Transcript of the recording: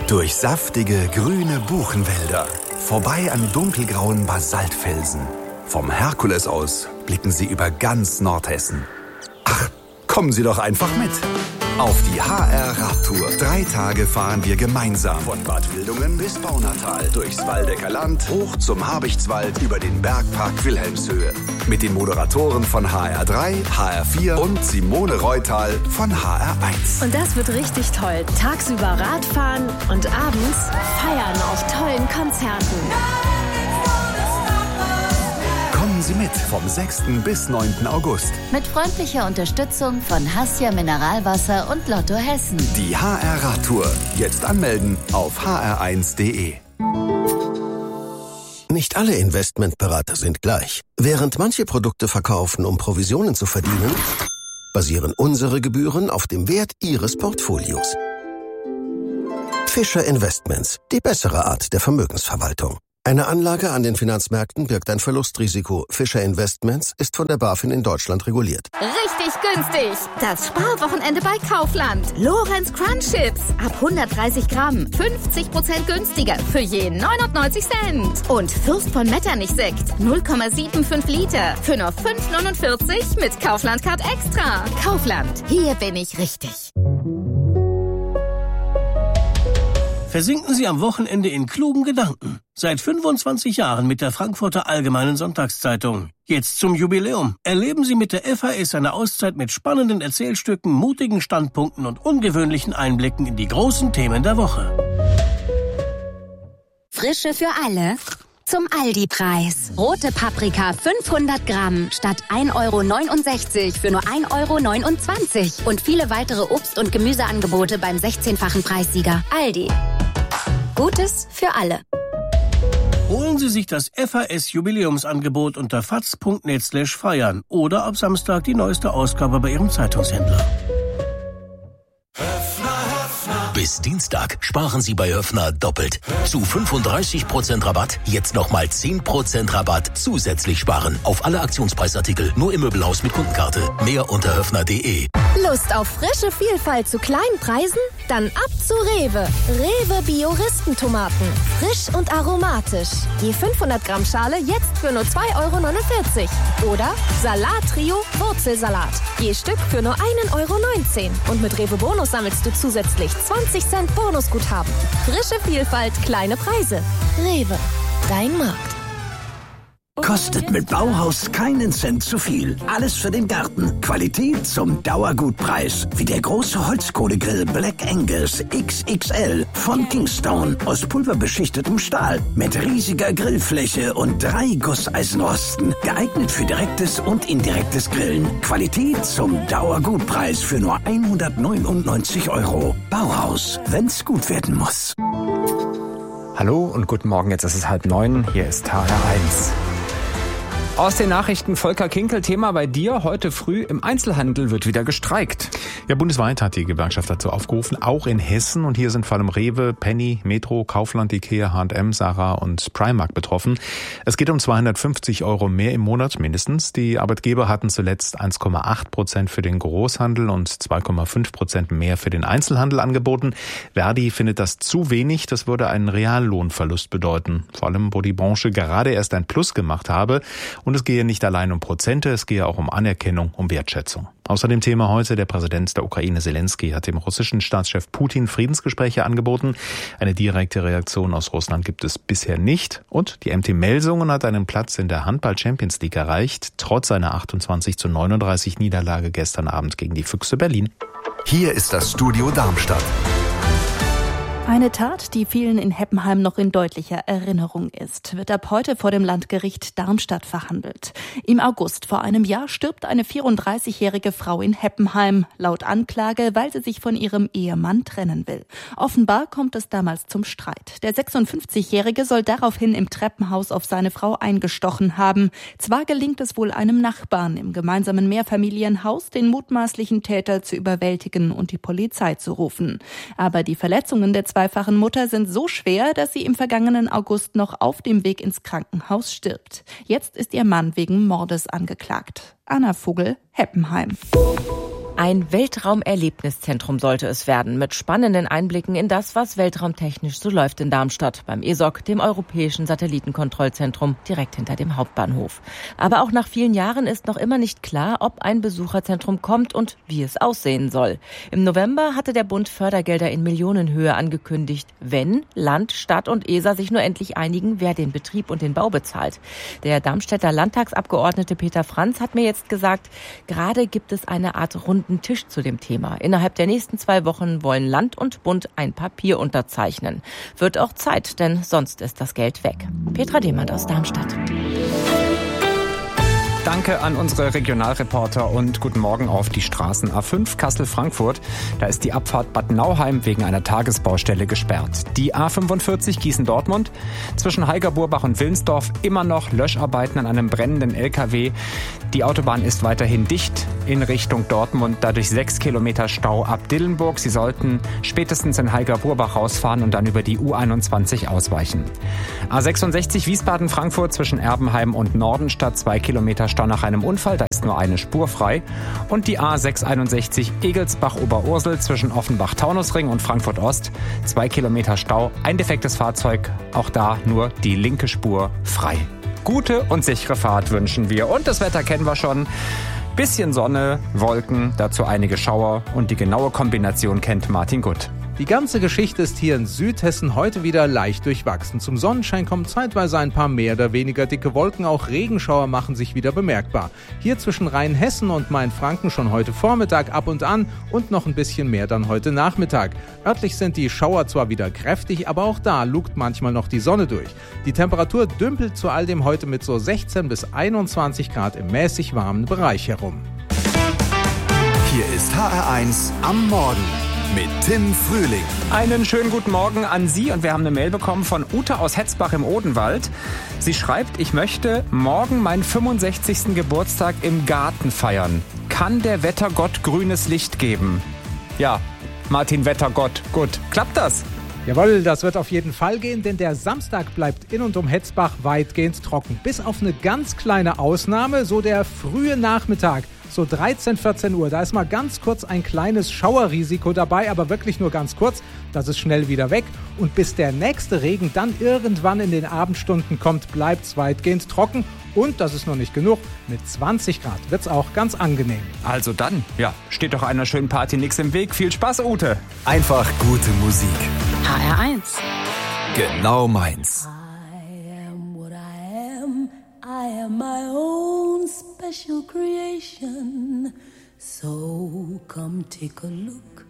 Durch saftige, grüne Buchenwälder. Vorbei an dunkelgrauen Basaltfelsen. Vom Herkules aus blicken Sie über ganz Nordhessen. Ach, kommen Sie doch einfach mit. Auf die HR-Radtour. 3 Tage fahren wir gemeinsam. Von Bad Wildungen bis Baunatal. Durchs Waldecker Land, hoch zum Habichtswald, über den Bergpark Wilhelmshöhe. Mit den Moderatoren von HR3, HR4 und Simone Reutal von HR1. Und das wird richtig toll. Tagsüber Radfahren und abends feiern auf tollen Konzerten. Kommen Sie mit vom 6. bis 9. August. Mit freundlicher Unterstützung von Hassia Mineralwasser und Lotto Hessen. Die HR-Radtour. Jetzt anmelden auf hr1.de. Nicht alle Investmentberater sind gleich. Während manche Produkte verkaufen, um Provisionen zu verdienen, basieren unsere Gebühren auf dem Wert Ihres Portfolios. Fischer Investments, die bessere Art der Vermögensverwaltung. Eine Anlage an den Finanzmärkten birgt ein Verlustrisiko. Fischer Investments ist von der BaFin in Deutschland reguliert. Richtig günstig. Das Sparwochenende bei Kaufland. Lorenz Crunch Chips. Ab 130 Gramm. 50% günstiger. Für je 99 Cent. Und Fürst von Metternich Sekt. 0,75 Liter. Für nur 5,49 mit Kaufland Card Extra. Kaufland. Hier bin ich richtig. Versinken Sie am Wochenende in klugen Gedanken. Seit 25 Jahren mit der Frankfurter Allgemeinen Sonntagszeitung. Jetzt zum Jubiläum. Erleben Sie mit der FAS eine Auszeit mit spannenden Erzählstücken, mutigen Standpunkten und ungewöhnlichen Einblicken in die großen Themen der Woche. Frische für alle. Zum Aldi-Preis. Rote Paprika 500 Gramm statt 1,69 € für nur 1,29 €. Und viele weitere Obst- und Gemüseangebote beim 16-fachen Preissieger. Aldi. Gutes für alle. Holen Sie sich das FAS-Jubiläumsangebot unter faz.net/feiern oder ab Samstag die neueste Ausgabe bei Ihrem Zeitungshändler. Bis Dienstag sparen Sie bei Höffner doppelt. Zu 35% Rabatt, jetzt nochmal 10% Rabatt zusätzlich sparen. Auf alle Aktionspreisartikel, nur im Möbelhaus mit Kundenkarte. Mehr unter höffner.de. Lust auf frische Vielfalt zu kleinen Preisen? Dann ab zu Rewe. Rewe Bio-Ristentomaten. Frisch und aromatisch. Je 500 Gramm Schale jetzt für nur 2,49 €. Oder Salat-Trio Wurzelsalat. Je Stück für nur 1,19 €. Und mit Rewe Bonus sammelst du zusätzlich 20 Cent Bonusguthaben. Frische Vielfalt, kleine Preise. Rewe. Dein Markt. Kostet mit Bauhaus keinen Cent zu viel. Alles für den Garten. Qualität zum Dauergutpreis. Wie der große Holzkohlegrill Black Angus XXL von Kingstone aus pulverbeschichtetem Stahl. Mit riesiger Grillfläche und 3 Gusseisenrosten. Geeignet für direktes und indirektes Grillen. Qualität zum Dauergutpreis für nur 199 €. Bauhaus, wenn's gut werden muss. Hallo und guten Morgen, jetzt ist es 8:30. Hier ist HR1. Aus den Nachrichten Volker Kinkel, Thema bei dir. Heute früh im Einzelhandel wird wieder gestreikt. Ja, bundesweit hat die Gewerkschaft dazu aufgerufen, auch in Hessen. Und hier sind vor allem Rewe, Penny, Metro, Kaufland, Ikea, H&M, Zara und Primark betroffen. Es geht um 250 € mehr im Monat mindestens. Die Arbeitgeber hatten zuletzt 1,8% für den Großhandel und 2,5% mehr für den Einzelhandel angeboten. Verdi findet das zu wenig. Das würde einen Reallohnverlust bedeuten. Vor allem, wo die Branche gerade erst ein Plus gemacht habe. Und es gehe nicht allein um Prozente, es gehe auch um Anerkennung, um Wertschätzung. Außerdem Thema heute, der Präsident der Ukraine Zelensky hat dem russischen Staatschef Putin Friedensgespräche angeboten. Eine direkte Reaktion aus Russland gibt es bisher nicht. Und die MT Melsungen hat einen Platz in der Handball-Champions League erreicht, trotz seiner 28:39 Niederlage gestern Abend gegen die Füchse Berlin. Hier ist das Studio Darmstadt. Eine Tat, die vielen in Heppenheim noch in deutlicher Erinnerung ist, wird ab heute vor dem Landgericht Darmstadt verhandelt. Im August vor einem Jahr stirbt eine 34-jährige Frau in Heppenheim, laut Anklage, weil sie sich von ihrem Ehemann trennen will. Offenbar kommt es damals zum Streit. Der 56-Jährige soll daraufhin im Treppenhaus auf seine Frau eingestochen haben. Zwar gelingt es wohl einem Nachbarn im gemeinsamen Mehrfamilienhaus, den mutmaßlichen Täter zu überwältigen und die Polizei zu rufen. Aber die Verletzungen der zweifachen Mutter sind so schwer, dass sie im vergangenen August noch auf dem Weg ins Krankenhaus stirbt. Jetzt ist ihr Mann wegen Mordes angeklagt. Anna Vogel, Heppenheim. Ein Weltraumerlebniszentrum sollte es werden, mit spannenden Einblicken in das, was weltraumtechnisch so läuft in Darmstadt, beim ESOC, dem Europäischen Satellitenkontrollzentrum, direkt hinter dem Hauptbahnhof. Aber auch nach vielen Jahren ist noch immer nicht klar, ob ein Besucherzentrum kommt und wie es aussehen soll. Im November hatte der Bund Fördergelder in Millionenhöhe angekündigt, wenn Land, Stadt und ESA sich nur endlich einigen, wer den Betrieb und den Bau bezahlt. Der Darmstädter Landtagsabgeordnete Peter Franz hat mir jetzt gesagt, gerade gibt es eine Art runden Tisch zu dem Thema. Innerhalb der nächsten 2 Wochen wollen Land und Bund ein Papier unterzeichnen. Wird auch Zeit, denn sonst ist das Geld weg. Petra Demand aus Darmstadt. Danke an unsere Regionalreporter und guten Morgen auf die Straßen A5 Kassel-Frankfurt. Da ist die Abfahrt Bad Nauheim wegen einer Tagesbaustelle gesperrt. Die A45 Gießen-Dortmund zwischen Heigerburbach und Wilnsdorf immer noch Löscharbeiten an einem brennenden LKW. Die Autobahn ist weiterhin dicht in Richtung Dortmund, dadurch 6 Kilometer Stau ab Dillenburg. Sie sollten spätestens in Heigerburbach rausfahren und dann über die U21 ausweichen. A66 Wiesbaden-Frankfurt zwischen Erbenheim und Nordenstadt 2 Kilometer Stau nach einem Unfall, da ist nur eine Spur frei. Und die A661 Egelsbach-Oberursel zwischen Offenbach-Taunusring und Frankfurt-Ost 2 Kilometer Stau, ein defektes Fahrzeug, auch da nur die linke Spur frei. Gute und sichere Fahrt wünschen wir und das Wetter kennen wir schon. Bisschen Sonne, Wolken, dazu einige Schauer und die genaue Kombination kennt Martin Gutt. Die ganze Geschichte ist hier in Südhessen heute wieder leicht durchwachsen. Zum Sonnenschein kommen zeitweise ein paar mehr oder weniger dicke Wolken, auch Regenschauer machen sich wieder bemerkbar. Hier zwischen Rheinhessen und Mainfranken schon heute Vormittag ab und an und noch ein bisschen mehr dann heute Nachmittag. Örtlich sind die Schauer zwar wieder kräftig, aber auch da lugt manchmal noch die Sonne durch. Die Temperatur dümpelt zu all dem heute mit so 16 bis 21 Grad im mäßig warmen Bereich herum. Hier ist HR1 am Morgen mit Tim Frühling. Einen schönen guten Morgen an Sie und wir haben eine Mail bekommen von Ute aus Hetzbach im Odenwald. Sie schreibt, ich möchte morgen meinen 65. Geburtstag im Garten feiern. Kann der Wettergott grünes Licht geben? Ja, Martin Wettergott, gut. Klappt das? Jawohl, das wird auf jeden Fall gehen, denn der Samstag bleibt in und um Hetzbach weitgehend trocken. Bis auf eine ganz kleine Ausnahme, so der frühe Nachmittag. So 13, 14 Uhr, da ist mal ganz kurz ein kleines Schauerrisiko dabei, aber wirklich nur ganz kurz. Das ist schnell wieder weg. Und bis der nächste Regen dann irgendwann in den Abendstunden kommt, bleibt es weitgehend trocken. Und, das ist noch nicht genug, mit 20 Grad wird es auch ganz angenehm. Also dann, ja, steht doch einer schönen Party nichts im Weg. Viel Spaß, Ute. Einfach gute Musik. HR1. Genau meins. I am my own special creation. So come take a look